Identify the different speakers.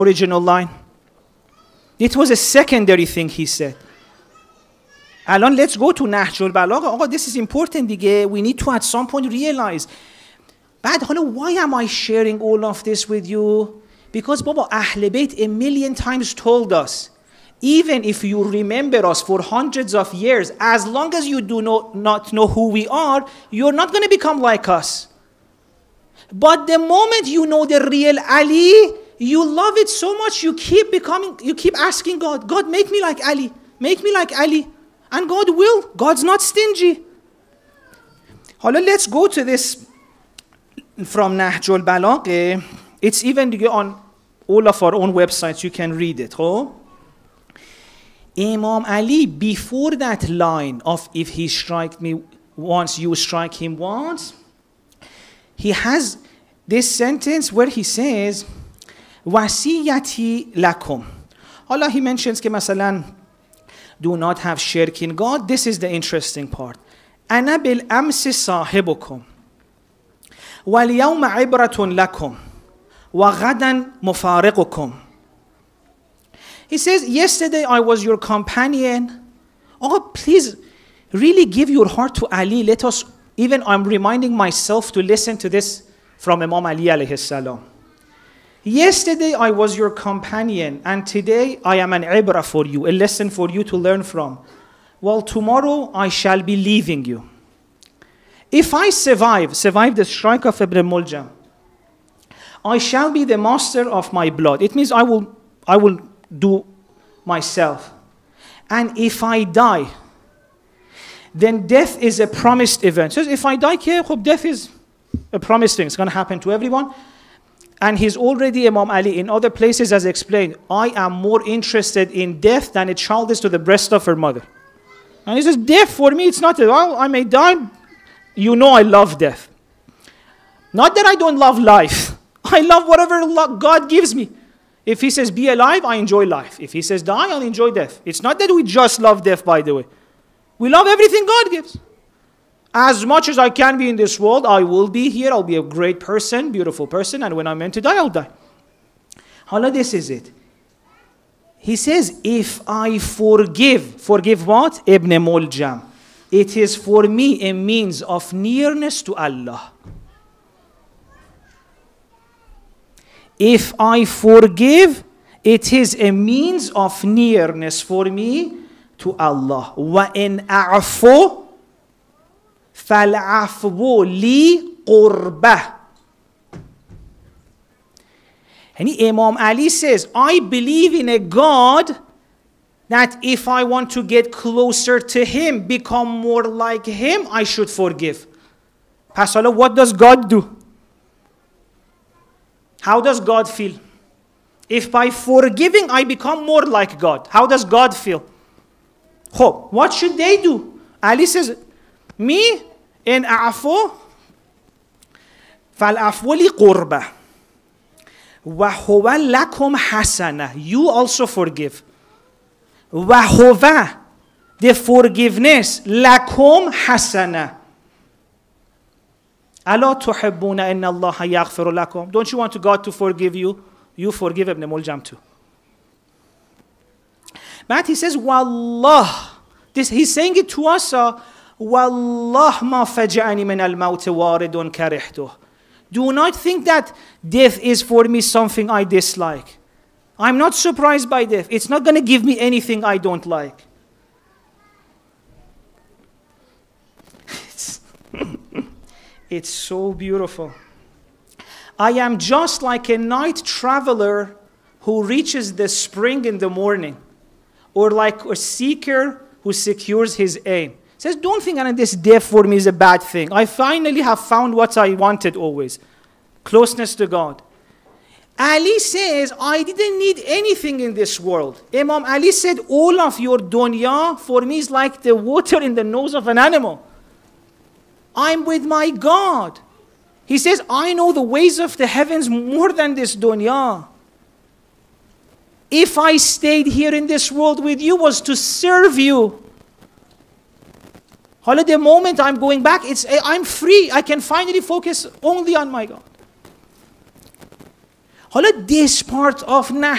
Speaker 1: original line. It was a secondary thing he said. الان let's go to نهج البلاغه. آقا this is important دیگه. We need to at some point realize. بعد حالا why am I sharing all of this with you? Because بابا اهل بیت a million times told us, even if you remember us for hundreds of years, as long as you do not know who we are, you're not going to become like us. But the moment you know the real Ali, you love it so much, you keep asking God, God, make me like Ali, make me like Ali. And God will. God's not stingy. حالا let's go to this from نهج البلاغه. It's even on all of our own websites, you can read it. Oh? Imam Ali, before that line of if he strike me once, you strike him once, he has this sentence where he says, وَسِيَّتِي لَكُمْ. Allah, he mentions که مثلا do not have shirk in God. This is the interesting part. أَنَا بِالْأَمْسِ صَاحِبُكُمْ وَالْيَوْمَ عِبْرَةٌ لَكُمْ وَغَدًا مُفَارِقُكُمْ. He says, yesterday I was your companion. Oh, please really give your heart to Ali. Let us, even I'm reminding myself to listen to this from Imam Ali alayhi salam. Yesterday I was your companion, and today I am an ibrah for you, a lesson for you to learn from. Well, tomorrow I shall be leaving you. If I survive the strike of Ibn Muljam, I shall be the master of my blood. It means I will do myself. And if I die, then death is a promised event. So if I die, death is a promised thing. It's going to happen to everyone. And he's already, Imam Ali, in other places has explained, I am more interested in death than a child is to the breast of her mother. And he says, death for me, it's not, well, I may die. You know I love death. Not that I don't love life. I love whatever God gives me. If he says be alive, I enjoy life. If he says die, I'll enjoy death. It's not that we just love death, by the way. We love everything God gives. As much as I can be in this world, I will be here. I'll be a great person, beautiful person. And when I'm meant to die, I'll die. Hala, this is it. He says, if I forgive what? Ibn Muljam. It is for me a means of nearness to Allah. If I forgive, it is a means of nearness for me to Allah. وَإِنْ أَعْفُوا فَالْعَفْوُ لِي قُرْبَةٌ. And Imam Ali says, I believe in a God that if I want to get closer to him, become more like him, I should forgive. Pas Allah, what does God do? How does God feel? If by forgiving I become more like God, how does God feel? What should they do? Ali says, me in a'fu, فَالْعَفْوُ لِي قُرْبَةٌ وَهُوَ لَكُمْ حَسَنَةٌ. You also forgive. وَهُوَ, the forgiveness, لَكُمْ حَسَنَةٌ. أَلَا تُحِبُّونَ إِنَّ اللَّهَ يَغْفِرُ لَكُمْ. Don't you want God to forgive you? You forgive Ibn Muljam too. But he says, Wallah. He's saying it to us. Wallah ma faja'ani min al-mawt waridun karihtuh. Do not think that death is for me something I dislike. I'm not surprised by death. It's not going to give me anything I don't like. It's so beautiful. I am just like a night traveler who reaches the spring in the morning, or like a seeker who secures his aim. Says, don't think that this death for me is a bad thing. I finally have found what I wanted always. Closeness to God. Ali says, I didn't need anything in this world. Imam Ali said, all of your dunya for me is like the water in the nose of an animal. I'm with my God. He says, I know the ways of the heavens more than this dunya. If I stayed here in this world with you was to serve you. The moment I'm going back, I'm free. I can finally focus only on my God. This part of Nahj